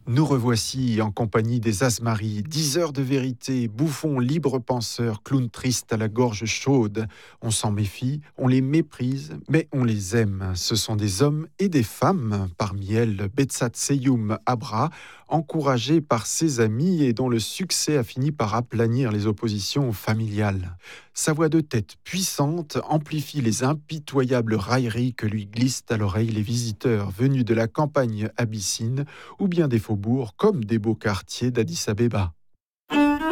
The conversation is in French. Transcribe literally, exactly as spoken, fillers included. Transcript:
Nous revoici en compagnie des Asmaris, diseurs de vérité, bouffons, libres penseurs, clowns tristes à la gorge chaude. On s'en méfie, on les méprise, mais on les aime. Ce sont des hommes et des femmes, parmi elles Betsat Seyoum Abra, encouragée par ses amis et dont le succès a fini par aplanir les oppositions familiales. Sa voix de tête puissante amplifie les impitoyables railleries que lui glissent à l'oreille les visiteurs venus de la campagne abyssine ou bien des faubourgs comme des beaux quartiers d'Addis Abeba.